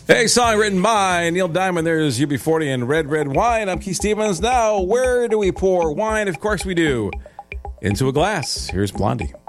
Hey, song written by Neil Diamond. There's UB40 and Red Red Wine. I'm Keith Stevens. Now, where do we pour wine? Of course we do. Into a glass. Here's Blondie.